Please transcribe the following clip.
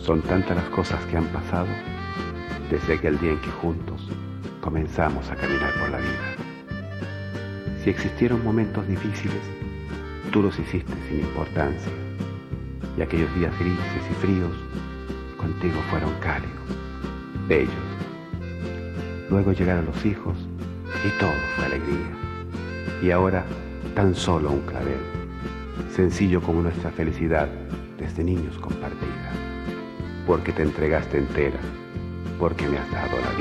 Son tantas las cosas que han pasado desde aquel día en que juntos comenzamos a caminar por la vida. Si existieron momentos difíciles, tú los hiciste sin importancia, y aquellos días grises y fríos contigo fueron cálidos, bellos. Luego llegaron los hijos y todo fue alegría. Y ahora tan solo un clavel, sencillo como nuestra felicidad desde niños compartida. Porque te entregaste entera, porque me has dado la vida.